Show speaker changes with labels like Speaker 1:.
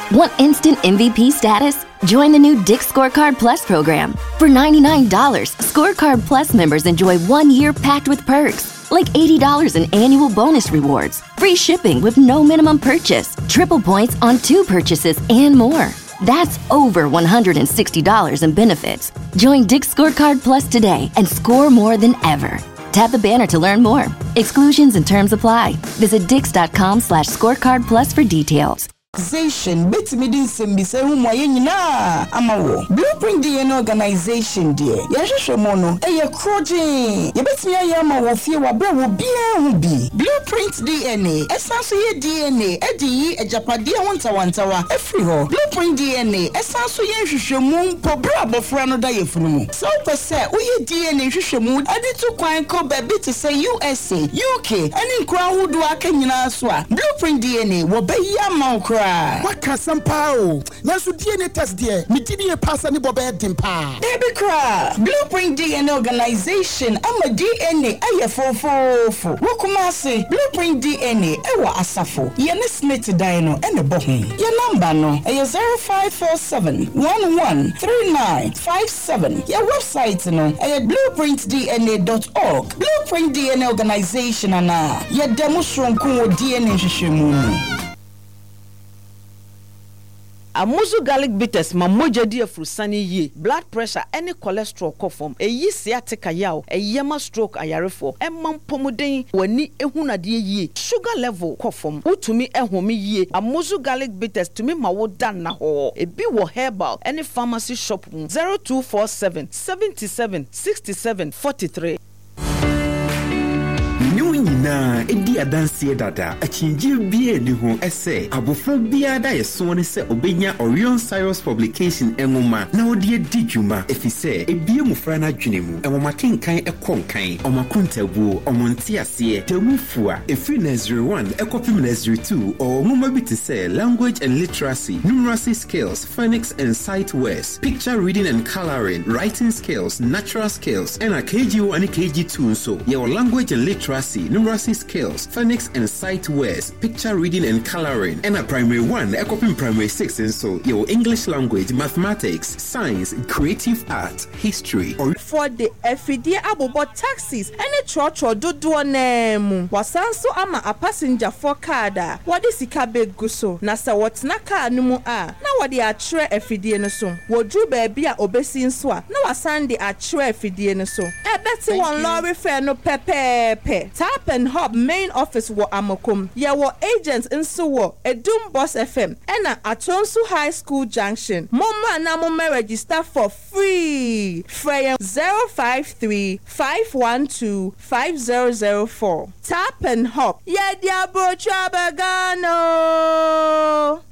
Speaker 1: Want instant MVP status? Join the new Dick's Scorecard Plus program. For $99, Scorecard Plus members enjoy 1 year packed with perks, like $80 in annual bonus rewards, free shipping with no minimum purchase, triple points on 2 purchases, and more. That's over $160 in benefits. Join Dick's Scorecard Plus today and score more than ever. Tap the banner to learn more. Exclusions and terms apply. Visit dix.com/scorecard plus for details.
Speaker 2: Betmidin Simbise Humayina Amawo. Blueprint DNA organization, dear. Yashomono, a crojin. Yabetmia Yama Wafia Wabra will be a be. Blueprint DNA, Essansuye DNA, Eddie, a Japadia Wantawa, Efriho. Blueprint DNA, Essansuye Shishamun, Pobrabo Frano Diafumu. So per se, we DNA Shishamun, added to Quanco Baby to say USA, UK, and in Crown who do a Kenyana Swa. Blueprint DNA, Wabaya Kra.
Speaker 3: What can some power? Nasu DNA test dear. Me DNA pass any bobe dimpa.
Speaker 2: Baby Kra. Blueprint DNA organization. I'm a DNA. Aye fofo. Wokumase. Blueprint DNA. Ewa asafo. Yene Smith Dino and a bohum. Your number no. 0547 113957. Your website no. blueprintdna.org. Blueprint DNA organization ana. Your demonstration ko DNA shishimu.
Speaker 4: Amuzu garlic bitters ma moja di afrusani ye blood pressure any cholesterol kofom eyi sciatica yaw eyema stroke ayarefo emam pomuden wani ehunade ye sugar level kofom utumi ehome ye Amuzu garlic bitters tumi ma wo dan na ho ebi wo herbal any pharmacy shop 0247 77 67 43.
Speaker 5: Na edi adanse dada achinji bie ni ho ese abofo bia da yeso ne se obenya Orion Cyrus publication enwoma na odie didwuma efise ebie mufra na dwene mu enwoma kenkan ekonkan omakontabuo omontiase temufua efri nursery 1 ekopim nursery 2 or muma bi te se language and literacy numeracy skills phonics and sight words picture reading and coloring writing skills natural skills and a KG1 and KG2 so your language and literacy numeracy skills, phonics and sight words, picture reading and coloring. And a primary 1, equipping primary 6 and so your English language, mathematics, science, creative art, history. Or
Speaker 6: for the FD abobo taxis and a chocho do nemu. Wasanso ama a passenger for kada. What is ikabe guso? Nasa what's naka numu a. Na wadi a tre FD no so. Wodru baby a obesi nswa. Na wasandi a tre FD no so. Betty one lorry fair no pepe. Tap and Hub main office wo Amokum. Ya wo agents nso wo Edum Boss FM. Ena Atonsu High School Junction. Moma na moma register for free. Frey 053 512 5004. Tap and Hub. Ya diabo chabagano.